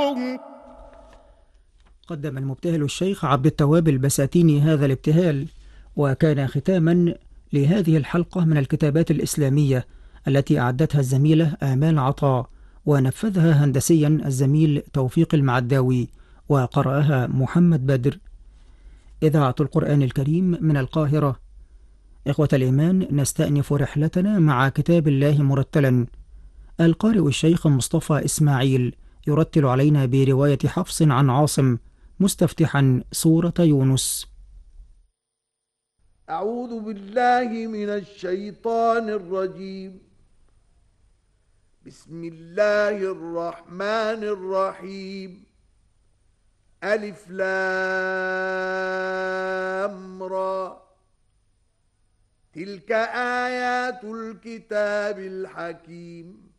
قدم المبتهل الشيخ عبد التواب البساتيني هذا الابتهال، وكان ختاما لهذه الحلقة من الكتابات الإسلامية التي أعدتها الزميلة آمال عطاء، ونفذها هندسيا الزميل توفيق المعداوي، وقرأها محمد بدر. إذاعة القرآن الكريم من القاهرة. إخوة الإيمان، نستأنف رحلتنا مع كتاب الله مرتلا. القارئ الشيخ مصطفى إسماعيل يرتل علينا برواية حفص عن عاصم، مستفتحا سورة يونس. أعوذ بالله من الشيطان الرجيم. بسم الله الرحمن الرحيم. ألف لام را. تلك آيات الكتاب الحكيم.